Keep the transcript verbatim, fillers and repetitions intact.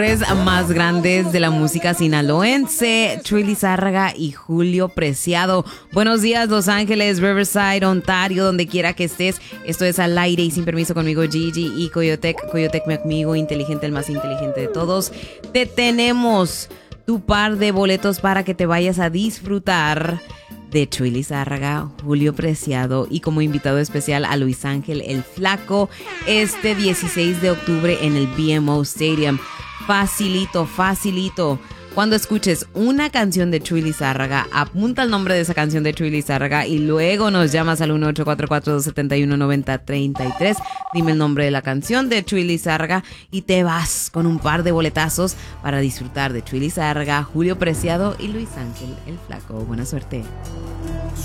Más grandes de la música sinaloense, Chuy Lizárraga y Julio Preciado. Buenos días, Los Ángeles, Riverside, Ontario, donde quiera que estés. Esto es Al Aire y Sin Permiso conmigo, Gigi y Coyotec. Coyotec, mi amigo inteligente, el más inteligente de todos. Te tenemos tu par de boletos para que te vayas a disfrutar de Chuy Lizárraga, Julio Preciado y como invitado especial a Luis Ángel el Flaco este dieciséis de octubre en el B M O Stadium. Facilito, facilito. Cuando escuches una canción de Chuy Lizárraga, apunta el nombre de esa canción de Chuy Lizárraga y luego nos llamas al uno ocho cuatro cuatro, dos siete uno, nueve cero tres tres. Dime el nombre de la canción de Chuy Lizárraga y te vas con un par de boletazos para disfrutar de Chuy Lizárraga, Julio Preciado y Luis Ángel el Flaco. Buena suerte.